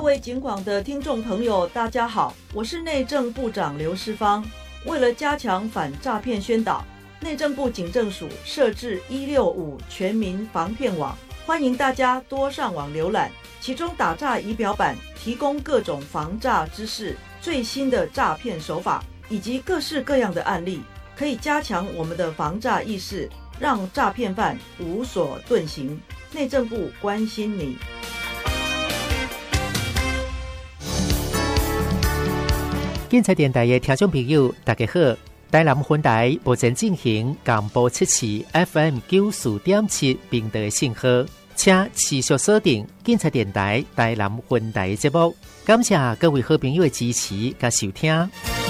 位警广的听众朋友大家好，我是内政部长刘世芳。为了加强反诈骗宣导，内政部警政署设置165全民防骗网，欢迎大家多上网浏览，其中打诈仪表板提供各种防诈知识、最新的诈骗手法以及各式各样的案例，可以加强我们的防诈意识，让诈骗犯无所遁形。内政部关心你。 警察电台的听众朋友大家好，台南分台目前进行广播测试 FM 94.7频道信号，请持续锁定警察电台台南分台节目。感谢各位好朋友的支持和收听。